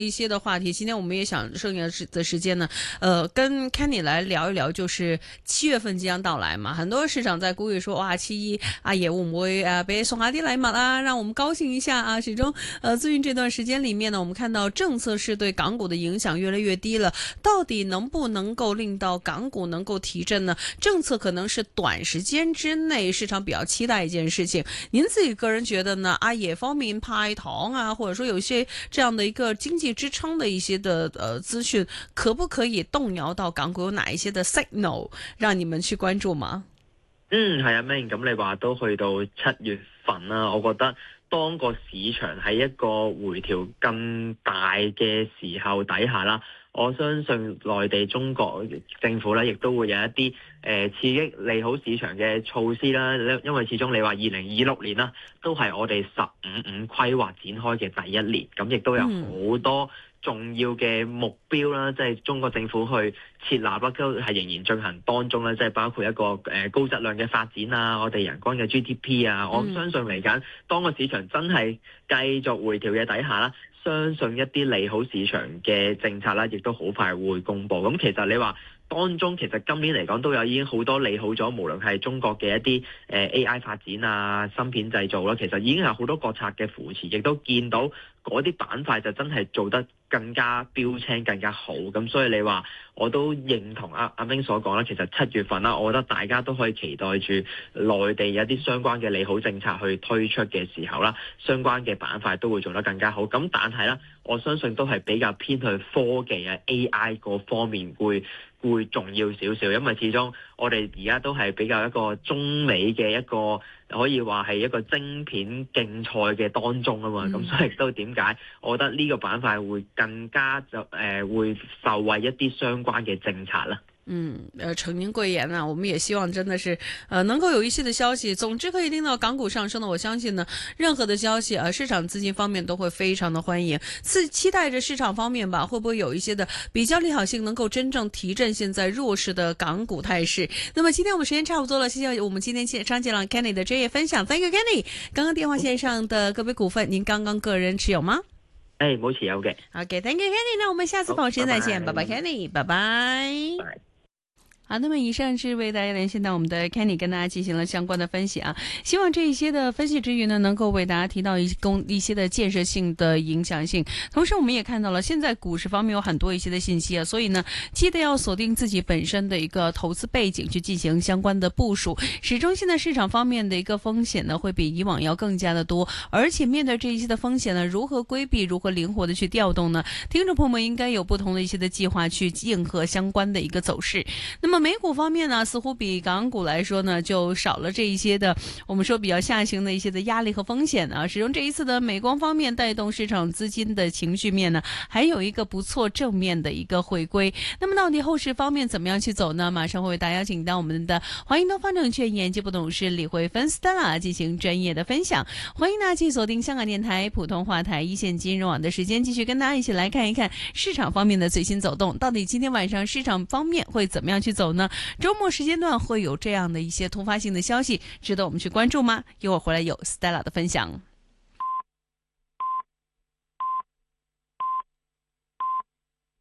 一些的话題，今天我們也想剩下的時間呢，跟 Kenny 來聊一聊，就是7月份即將到來嘛，很多市場在估計說，哇，7·1阿爺會唔會俾送下啲禮物啊，讓我們高興一下啊。始終最近這段時間裏面呢，我們看到政策是對港股的影響越來越低了，到底能不能夠令到港股能夠提振呢？政策可能是短時間之內市場比較期待一件事情，您自己個人覺得呢？阿爺方面派糖啊，或者說有一些這樣的一個經濟支撐的一些的資訊，可不可以動搖到港股有哪一些的 signal 讓你們去關注嗎？ 係啊，May，咁你話都去到7月份啦，我覺得當個市場喺一個回調更大嘅時候底下啦，我相信內地中國政府咧，亦都會有一啲刺激利好市場嘅措施啦。因為始終你話2026年啦，都係我哋15/5規劃展開嘅第一年，咁亦都有好多重要嘅目標啦，即係中國政府去設立啦，都係仍然進行當中啦，即係包括一個高質量嘅發展啊，我哋人均嘅 GDP 啊，我相信嚟緊當個市場真係繼續回調嘅底下啦，相信一啲利好市場嘅政策啦，亦都好快會公布。咁其實你話當中其實今年嚟講都有已經好多利好咗，無論係中國嘅一啲AI 發展啊、芯片製造啦，其實已經係好多國策嘅扶持，亦都見到嗰啲板塊就真係做得更加標青、更加好。咁所以你話我都認同阿明所講啦，其實7月份啦，我覺得大家都可以期待住內地有啲相關嘅利好政策去推出嘅時候啦，相關嘅板塊都會做得更加好。咁但係啦，我相信都係比較偏去科技啊 AI 嗰方面會重要少少，因為始終我哋而家都係比較一個中美嘅一個可以話係一個晶片競賽嘅當中啊嘛，咁所以都點解我覺得呢個板塊會更加會受惠一啲相關嘅政策啦。 承您貴言啊，我們也希望真的是能夠有一些的消息，總之可以令到港股上升的，我相信呢，任何的消息市場資金方面都會非常的歡迎，期待着市場方面吧，會不會有一些的比較利好性能夠真正提振現在弱勢的港股態勢。那麼今天我們時間差不多了，謝謝我們今天商界朗 Kenny 的專業分享 ，Thank you Kenny。剛剛電話線上的個別股份，您剛剛個人持有嗎？ 冇持有嘅。 OK，Thank you Kenny，那我們下次同時再見，拜拜 Kenny，拜拜。好，那麼以上是為大家連線到我們的 Kenny， 跟大家進行了相關的分析啊。希望這一些的分析之餘呢，能夠為大家提到一些的建設性的影響性。同時，我們也看到了現在股市方面有很多一些的信息啊，所以呢，記得要鎖定自己本身的一個投資背景去進行相關的部署。始終現在市場方面的一個風險呢，會比以往要更加的多，而且面對這一些的風險呢，如何規避，如何靈活的去調動呢？聽眾朋友們應該有不同的一些的計劃去應和相關的一個走勢。那麼美股方面呢，似乎比港股來說呢，就少了這一些的我們說比較下行的一些的壓力和風險啊。始終這一次的美光方面帶動市場資金的情緒面呢，還有一個不錯正面的一個回歸。那麼到底後市方面怎麼樣去走呢？馬上會為大家邀請到我們的華盈東方證券研究部董事李慧芬 Stella 進行專業的分享。歡迎大家繼續鎖定香港電台普通話台一線金融網的時間，繼續跟大家一起來看一看市場方面的最新走動。到底今天晚上市場方面會怎麼樣去走呢？周末時間段會有這樣的一些突發性的消息值得我們去關注嗎？一會兒回來有 Stella 的分享。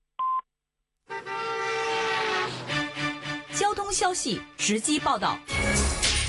交通消息直擊報道。